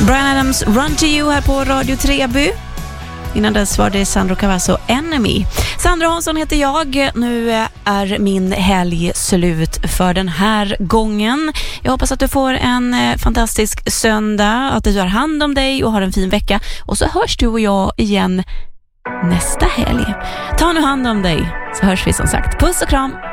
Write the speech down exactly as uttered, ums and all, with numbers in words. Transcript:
Bryan Adams, Run to You här på Radio Treby. Innan dess var det Sandro Cavazzo, Enemy. Sandra Hansson heter jag. Nu är min helg slut för den här gången. Jag hoppas att du får en fantastisk söndag, att du tar hand om dig och har en fin vecka. Och så hörs du och jag igen nästa helg. Ta nu hand om dig, så hörs vi som sagt. Puss och kram!